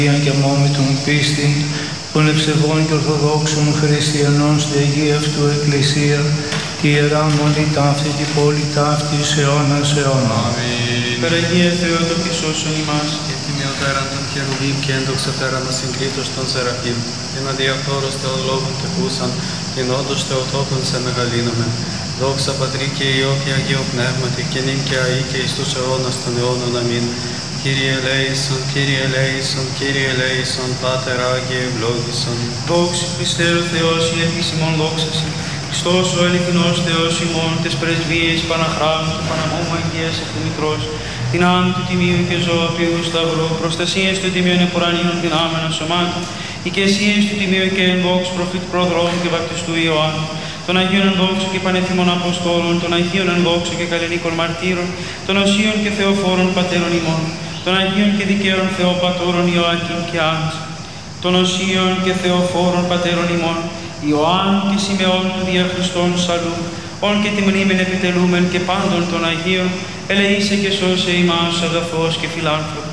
και αμόμητον πίστην, των ευσεβών και ορθοδόξων χριστιανών στη Αγία αυτού Εκκλησία, τη Ιερά Μονή ταύτη και πόλη ταύτη αιώνας αιώνα. Αμήν. Περαγία Θεότοκη σώσον ημάς. Και τιμιωτέραν των χερουβίμ και ενδοξωτέραν ασυγκρίτως των Σεραφείμ, την αδιαφόρος θεολόγων τεκούσαν, την όντως Θεοτόκον σε μεγαλύνομαι. Δόξα Πατρί και Υιό και Αγίο Πνεύματι, και νυν και αεί και εις τους αιώνας των αιώνων. Αμήν. Κύριε ελέησον, Κύριε ελέησον, Κύριε ελέησον, Πάτερ Άγιε ευλόγησον. Δόξα Χριστέ ο Θεός, η ελπίς ημών δόξαση. Χριστός ο αληθινός Θεός ημών, τες πρεσβείες Παναχράμου και Παναμόμου Αγίας Ευθυμητρός, δυνάμει του Τιμίου και Ζωοποιού Σταυρού, προστασίες του Τιμίου Επουρανίνων δυνάμεων σωμάτων, οικεσίες του Τιμίου και ενδόξου προφήτου προδρόμου και βαπτιστού Ιωάννου, των Αγίων ενδόξου και πανεθήμων Αποστόλων, των Αγίων ενδόξου και καλλινίκων μαρτύρων, των Οσίων και Θεοφόρων Πατέρων ημών, των Αγίων και Δικαίων Θεοπατώρων Ιωάκην και Άννης, των Οσίων και Θεοφόρων Πατέρων ημών, Ιωάννου και Σιμεών του δια Χριστών Σαλού, όν και τη μνήμην επιτελούμεν και πάντων των Αγίων, ελεήσε και σώσε ημάς αγαθός και φιλάνθρωπος.